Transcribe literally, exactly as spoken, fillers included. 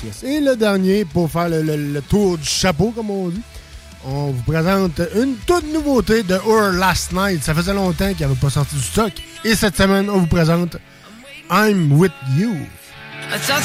yes. Et le dernier, pour faire le, le, le tour du chapeau, comme on dit, on vous présente une toute nouveauté de Our Last Night. Ça faisait longtemps qu'il n'avait pas sorti du stock. Et cette semaine, on vous présente I'm With You. I thought